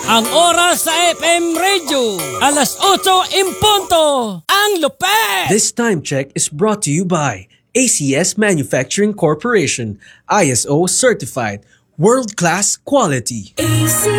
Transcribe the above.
Ang oras sa FM Radio, alas 8:00. Ang lupet! This time check is brought to you by ACS Manufacturing Corporation, ISO certified, world-class quality.